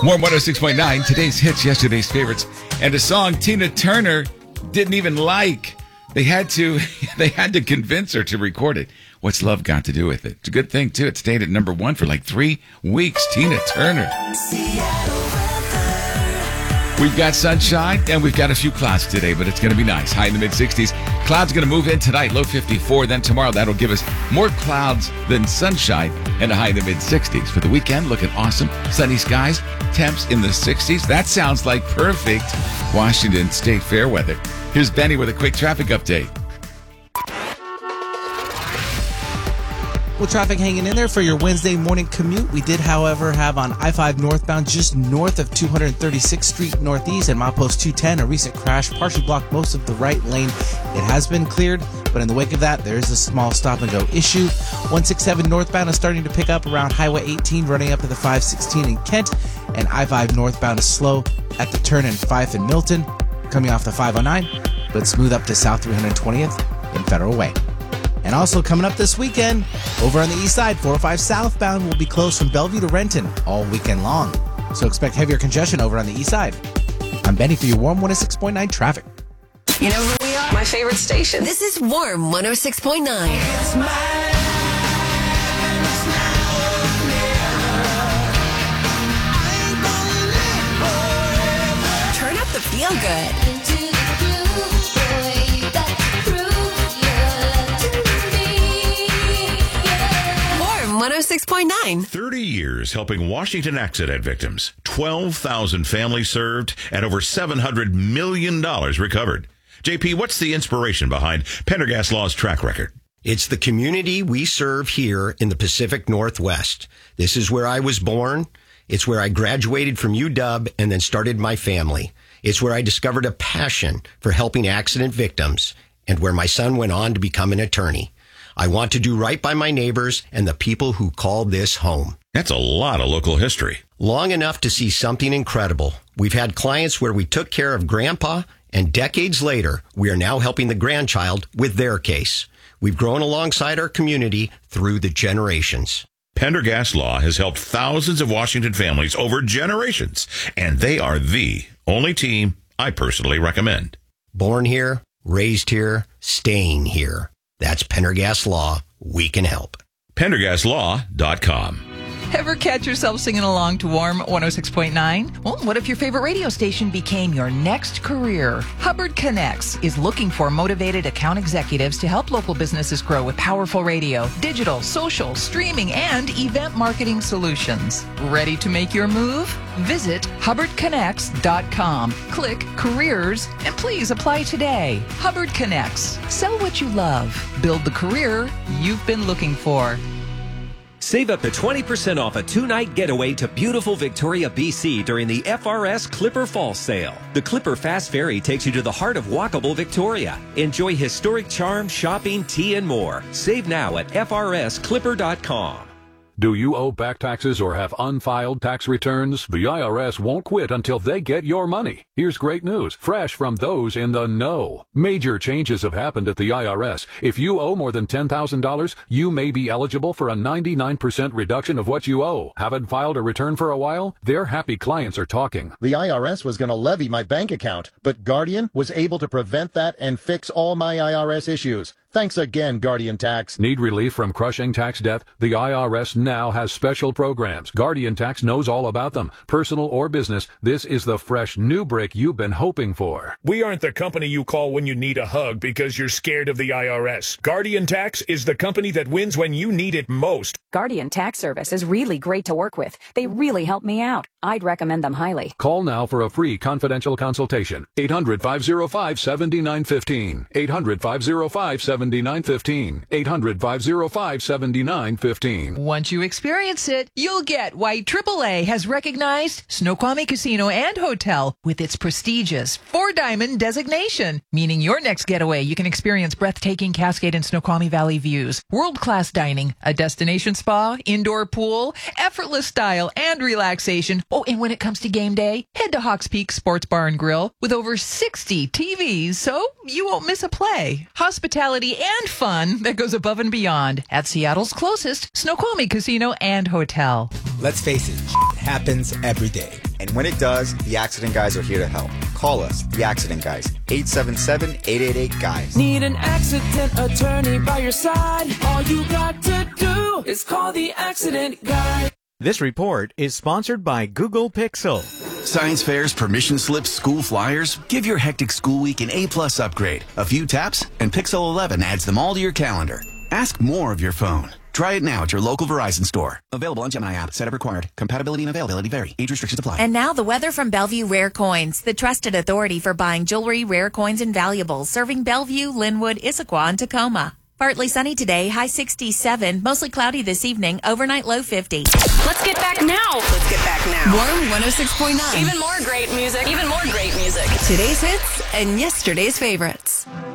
Warm 106.9, today's hits, yesterday's favorites, and a song Tina Turner didn't even like. They had to convince her to record it. What's love got to do with it? It's a good thing, too. It stayed at number one for like 3 weeks. Tina Turner. We've got sunshine, and we've got a few clouds today, but it's going to be nice. High in the mid-60s. Clouds going to move in tonight, low 54. Then tomorrow, that'll give us more clouds than sunshine and a high in the mid-60s. For the weekend, looking awesome. Sunny skies, temps in the 60s. That sounds like perfect Washington State Fair weather. Here's Benny with a quick traffic update. Well, traffic hanging in there for your Wednesday morning commute. We did, however, have on I-5 northbound just north of 236th Street Northeast and milepost 210, a recent crash partially blocked most of the right lane. It has been cleared, but in the wake of that, there is a small stop-and-go issue. 167 northbound is starting to pick up around Highway 18, running up to the 516 in Kent, and I-5 northbound is slow at the turn in Fife and Milton, coming off the 509, but smooth up to South 320th in Federal Way. And also coming up this weekend, over on the east side, 405 southbound will be closed from Bellevue to Renton all weekend long. So expect heavier congestion over on the east side. I'm Benny for your Warm 106.9 traffic. You know who we are? My favorite station. This is Warm 106.9. Turn up the feel good. 106.9. 30 years helping Washington accident victims. 12,000 families served and over $700 million recovered. JP, what's the inspiration behind Pendergast Law's track record? It's the community we serve here in the Pacific Northwest. This is where I was born. It's where I graduated from UW and then started my family. It's where I discovered a passion for helping accident victims and where my son went on to become an attorney. I want to do right by my neighbors and the people who call this home. That's a lot of local history. Long enough to see something incredible. We've had clients where we took care of Grandpa, and decades later, we are now helping the grandchild with their case. We've grown alongside our community through the generations. Pendergast Law has helped thousands of Washington families over generations, and they are the only team I personally recommend. Born here, raised here, staying here. That's Pendergast Law. We can help. PendergastLaw.com. Ever catch yourself singing along to Warm 106.9? Well, what if your favorite radio station became your next career? Hubbard Connects is looking for motivated account executives to help local businesses grow with powerful radio, digital, social, streaming, and event marketing solutions. Ready to make your move? Visit HubbardConnects.com. Click Careers, and please apply today. Hubbard Connects. Sell what you love. Build the career you've been looking for. Save up to 20% off a 2-night getaway to beautiful Victoria, BC during the FRS Clipper Fall Sale. The Clipper Fast Ferry takes you to the heart of walkable Victoria. Enjoy historic charm, shopping, tea, and more. Save now at FRSClipper.com. Do you owe back taxes or have unfiled tax returns? The IRS won't quit until they get your money. Here's great news, fresh from those in the know. Major changes have happened at the IRS. If you owe more than $10,000, you may be eligible for a 99% reduction of what you owe. Haven't filed a return for a while? Their happy clients are talking. The IRS was going to levy my bank account, but Guardian was able to prevent that and fix all my IRS issues. Thanks again, Guardian Tax. Need relief from crushing tax debt? The IRS now has special programs. Guardian Tax knows all about them. Personal or business, this is the fresh new break you've been hoping for. We aren't the company you call when you need a hug because you're scared of the IRS. Guardian Tax is the company that wins when you need it most. Guardian Tax Service is really great to work with. They really help me out. I'd recommend them highly. Call now for a free confidential consultation. 800-505-7915. 800-505-7915. 800-505-7915. Once you experience it, you'll get why AAA has recognized Snoqualmie Casino and Hotel with its prestigious 4-diamond designation, meaning your next getaway you can experience breathtaking Cascade and Snoqualmie Valley views, world-class dining, a destination spa, indoor pool, effortless style and relaxation. Oh, and when it comes to game day, head to Hawks Peak Sports Bar and Grill with over 60 TVs, so you won't miss a play. Hospitality safety and fun that goes above and beyond at Seattle's closest Snoqualmie Casino and Hotel. Let's face it, happens every day. And when it does, the Accident Guys are here to help. Call us, the Accident Guys, 877-888-GUYS. Need an accident attorney by your side? All you got to do is call the Accident Guy. This report is sponsored by Google Pixel. Science fairs, permission slips, school flyers. Give your hectic school week an A-plus upgrade. A few taps, and Pixel 11 adds them all to your calendar. Ask more of your phone. Try it now at your local Verizon store. Available on Gemini app. Setup required. Compatibility and availability vary. Age restrictions apply. And now the weather from Bellevue Rare Coins, the trusted authority for buying jewelry, rare coins, and valuables, serving Bellevue, Linwood, Issaquah, and Tacoma. Partly sunny today, high 67, mostly cloudy this evening, overnight low 50. Let's get back now. Let's get back now. Warm 106.9. Even more great music. Even more great music. Today's hits and yesterday's favorites.